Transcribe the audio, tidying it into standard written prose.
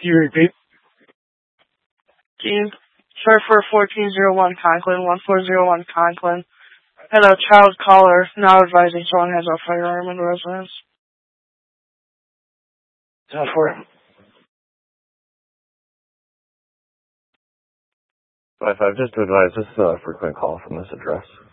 Can you repeat? Surfer 1401 Conklin, 1401 Conklin. Had a child caller now advising someone has a firearm in residence. 10-4. 5-5, just to advise, this is a frequent call from this address.